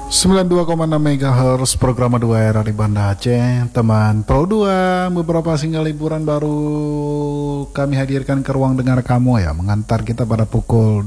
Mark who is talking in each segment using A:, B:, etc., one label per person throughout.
A: 92,6 MHz program 2 era di Banda Aceh. Teman Pro 2, beberapa single liburan baru kami hadirkan ke ruang dengar kamu ya, mengantar kita pada pukul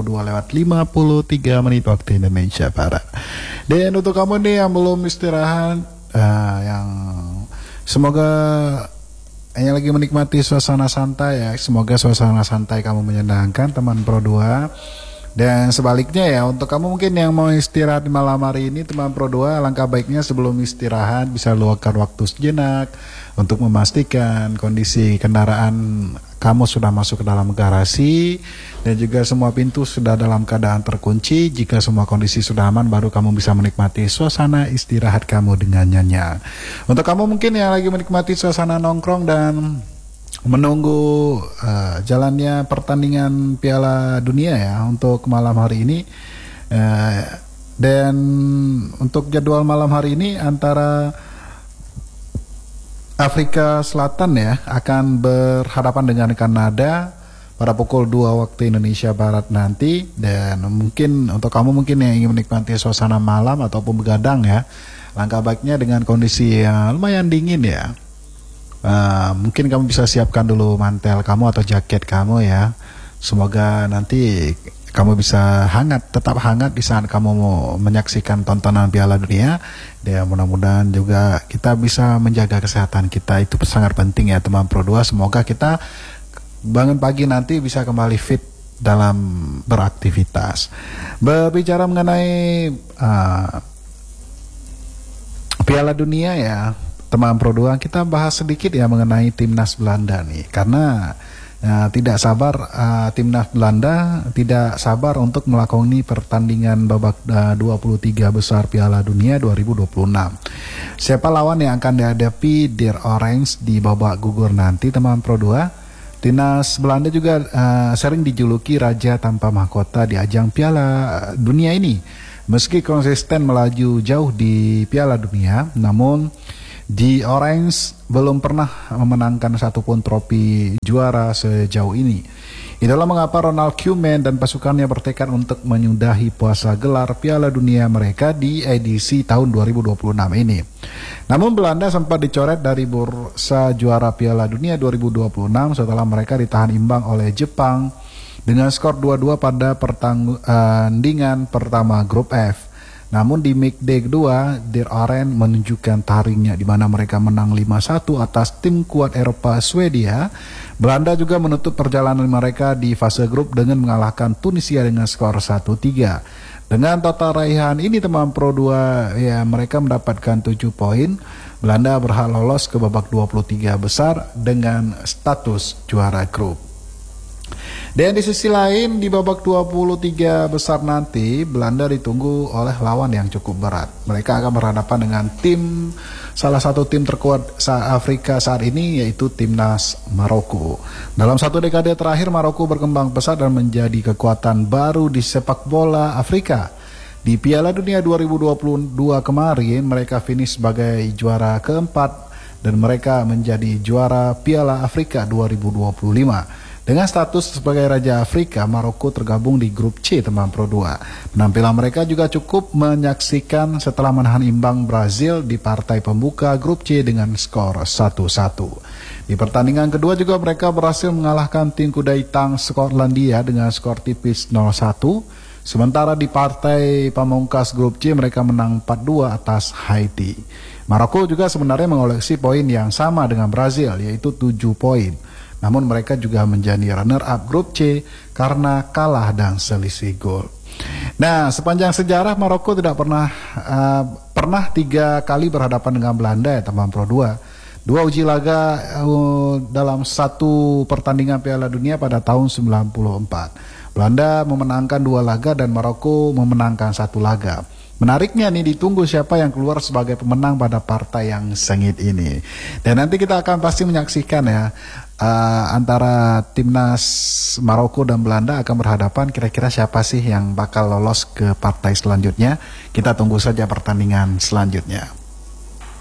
A: 22:53 waktu Indonesia Barat. Dan untuk kamu nih yang belum istirahat, yang semoga yang lagi menikmati suasana santai ya, semoga suasana santai kamu menyenangkan teman Pro 2. Dan sebaliknya ya, untuk kamu mungkin yang mau istirahat di malam hari ini teman Pro 2, alangkah baiknya sebelum istirahat bisa luangkan waktu sejenak untuk memastikan kondisi kendaraan kamu sudah masuk ke dalam garasi dan juga semua pintu sudah dalam keadaan terkunci. Jika semua kondisi sudah aman, baru kamu bisa menikmati suasana istirahat kamu dengan nyenyak. Untuk kamu mungkin yang lagi menikmati suasana nongkrong dan menunggu jalannya pertandingan Piala Dunia ya untuk malam hari ini, dan untuk jadwal malam hari ini antara Afrika Selatan ya akan berhadapan dengan Kanada pada pukul 2 waktu Indonesia Barat nanti. Dan mungkin untuk kamu mungkin yang ingin menikmati suasana malam ataupun begadang ya, langkah baiknya dengan kondisi yang lumayan dingin ya, mungkin kamu bisa siapkan dulu mantel kamu atau jaket kamu ya. Semoga nanti kamu bisa tetap hangat di saat kamu mau menyaksikan tontonan Piala Dunia. Dan mudah-mudahan juga kita bisa menjaga kesehatan kita, itu sangat penting ya teman Pro 2. Semoga kita bangun pagi nanti bisa kembali fit dalam beraktivitas. Berbicara mengenai Piala Dunia ya teman Pro 2, kita bahas sedikit ya mengenai timnas Belanda nih, karena tidak sabar timnas Belanda tidak sabar untuk melakoni pertandingan babak 23 besar Piala Dunia 2026. Siapa lawan yang akan dihadapi Der Orange di babak gugur nanti teman Pro 2? Timnas Belanda juga sering dijuluki raja tanpa mahkota di ajang Piala Dunia ini. Meski konsisten melaju jauh di Piala Dunia, namun The Orange belum pernah memenangkan satupun trofi juara sejauh ini. Itulah mengapa Ronald Koeman dan pasukannya bertekad untuk menyudahi puasa gelar Piala Dunia mereka di edisi tahun 2026 ini. Namun Belanda sempat dicoret dari bursa juara Piala Dunia 2026 setelah mereka ditahan imbang oleh Jepang dengan skor 2-2 pada pertandingan pertama grup F. Namun di match day kedua, Der Orange menunjukkan taringnya di mana mereka menang 5-1 atas tim kuat Eropa Swedia. Belanda juga menutup perjalanan mereka di fase grup dengan mengalahkan Tunisia dengan skor 1-3. Dengan total raihan ini teman Pro 2 ya, mereka mendapatkan 7 poin. Belanda berhak lolos ke babak 23 besar dengan status juara grup. Dan di sisi lain di babak 23 besar nanti Belanda ditunggu oleh lawan yang cukup berat. Mereka akan berhadapan dengan salah satu tim terkuat Afrika saat ini, yaitu timnas Maroko. Dalam satu dekade terakhir Maroko berkembang pesat dan menjadi kekuatan baru di sepak bola Afrika. Di Piala Dunia 2022 kemarin mereka finish sebagai juara keempat dan mereka menjadi juara Piala Afrika 2025. Dengan status sebagai Raja Afrika, Maroko tergabung di grup C teman Pro 2. Penampilan mereka juga cukup menyaksikan setelah menahan imbang Brazil di partai pembuka grup C dengan skor 1-1. Di pertandingan kedua juga mereka berhasil mengalahkan tim kuda hitam Skotlandia dengan skor tipis 0-1. Sementara di partai pamungkas grup C mereka menang 4-2 atas Haiti. Maroko juga sebenarnya mengoleksi poin yang sama dengan Brazil, yaitu 7 poin. Namun mereka juga menjadi runner-up grup C karena kalah dan selisih gol. Nah, sepanjang sejarah Maroko tidak pernah 3 kali berhadapan dengan Belanda ya teman Pro 2. 2 uji laga dalam satu pertandingan Piala Dunia pada tahun 94. Belanda memenangkan 2 laga dan Maroko memenangkan 1 laga. Menariknya nih, ditunggu siapa yang keluar sebagai pemenang pada partai yang sengit ini. Dan nanti kita akan pasti menyaksikan ya, antara timnas Maroko dan Belanda akan berhadapan. Kira-kira siapa sih yang bakal lolos ke partai selanjutnya? Kita tunggu saja pertandingan selanjutnya.